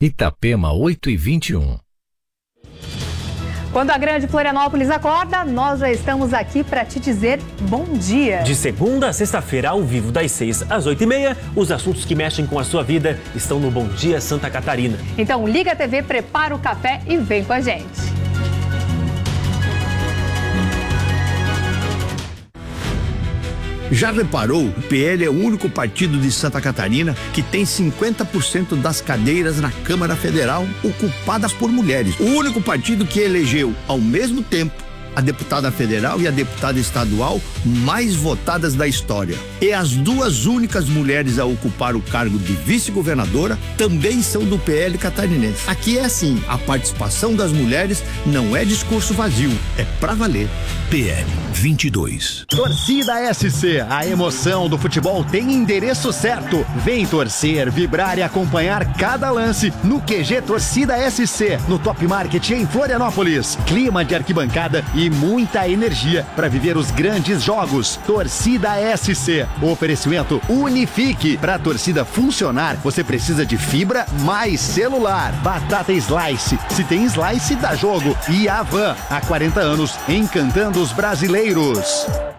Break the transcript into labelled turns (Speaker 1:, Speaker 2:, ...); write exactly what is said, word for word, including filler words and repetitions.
Speaker 1: Itapema oito e vinte e um.
Speaker 2: Quando a grande Florianópolis acorda, nós já estamos aqui para te dizer bom dia.
Speaker 3: De segunda a sexta-feira, ao vivo, das seis às oito e meia, os assuntos que mexem com a sua vida estão no Bom Dia Santa Catarina.
Speaker 2: Então liga a T V, prepara o café e vem com a gente.
Speaker 4: Já reparou? O P L é o único partido de Santa Catarina que tem cinquenta por cento das cadeiras na Câmara Federal ocupadas por mulheres. O único partido que elegeu, ao mesmo tempo, a deputada federal e a deputada estadual mais votadas da história. E as duas únicas mulheres a ocupar o cargo de vice-governadora também são do P L catarinense. Aqui é assim, a participação das mulheres não é discurso vazio, é pra valer.
Speaker 1: P L vinte e dois.
Speaker 5: Torcida S C, a emoção do futebol tem endereço certo. Vem torcer, vibrar e acompanhar cada lance no Q G Torcida S C, no Top Market em Florianópolis. Clima de arquibancada e muita energia para viver os grandes jogos. Torcida S C. Oferecimento Unifique. Para a torcida funcionar, você precisa de fibra mais celular. Batata Slice. Se tem Slice, dá jogo. E Avan, há quarenta anos, encantando os brasileiros.